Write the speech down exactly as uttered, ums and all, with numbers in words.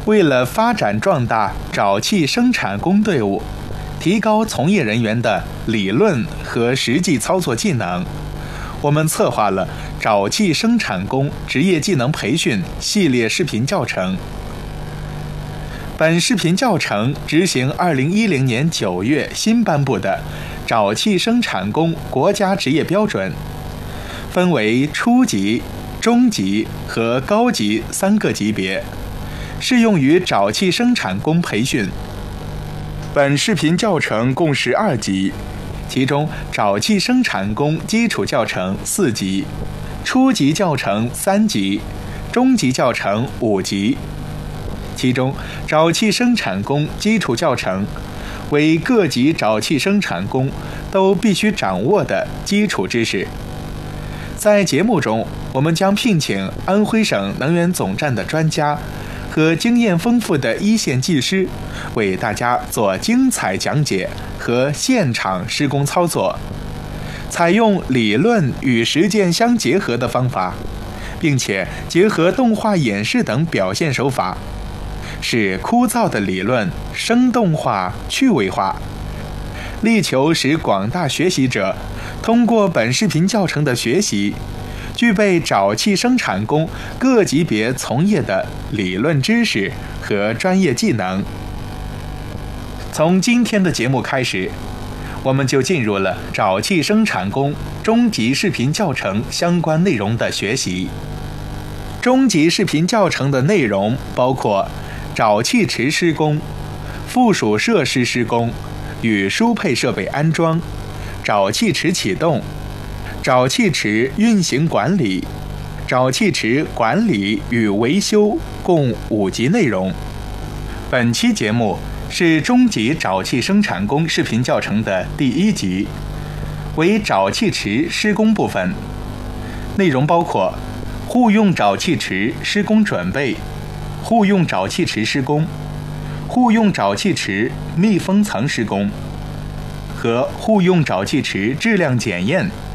为了发展壮大沼气生产工队伍，提高从业人员的理论和实际操作技能，我们策划了沼气生产工职业技能培训系列视频教程。本视频教程执行二零一零年九月新颁布的沼气生产工国家职业标准，分为初级、中级和高级三个级别，适用于沼气生产工培训。本视频教程共十二集，其中沼气生产工基础教程四集，初级教程三集，中级教程五集。其中沼气生产工基础教程为各级沼气生产工都必须掌握的基础知识。在节目中，我们将聘请安徽省能源总站的专家和经验丰富的一线技师，为大家做精彩讲解和现场施工操作，采用理论与实践相结合的方法，并且结合动画演示等表现手法，使枯燥的理论生动化、趣味化，力求使广大学习者通过本视频教程的学习，具备沼气生产工各级别从业的理论知识和专业技能。从今天的节目开始，我们就进入了沼气生产工中级视频教程相关内容的学习。中级视频教程的内容包括沼气池施工、附属设施施工与输配设备安装、沼气池启动、沼气池运行管理、沼气池管理与维修，共五集内容。本期节目是中级沼气生产工视频教程的第一集，为沼气池施工部分，内容包括户用沼气池施工准备、户用沼气池施工、户用沼气池密封层施工和户用沼气池质量检验